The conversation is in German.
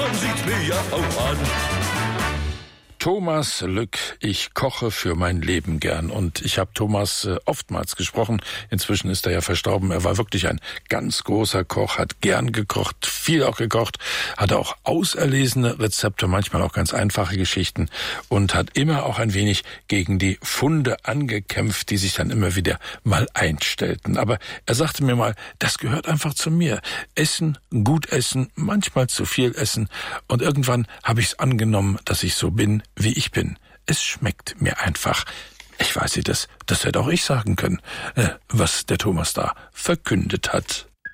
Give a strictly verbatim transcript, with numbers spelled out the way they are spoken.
man sieht's mir ja auch an. Thomas Lück, ich koche für mein Leben gern. Und ich habe Thomas äh, oftmals gesprochen. Inzwischen ist er ja verstorben. Er war wirklich ein ganz großer Koch, hat gern gekocht, viel auch gekocht, hatte auch auserlesene Rezepte, manchmal auch ganz einfache Geschichten und hat immer auch ein wenig gegen die Funde angekämpft, die sich dann immer wieder mal einstellten. Aber er sagte mir mal, das gehört einfach zu mir. Essen, gut essen, manchmal zu viel essen. Und irgendwann habe ich es angenommen, dass ich so bin, wie ich bin. Es schmeckt mir einfach. Ich weiß nicht, das, das hätte auch ich sagen können, äh, was der Thomas da verkündet hat.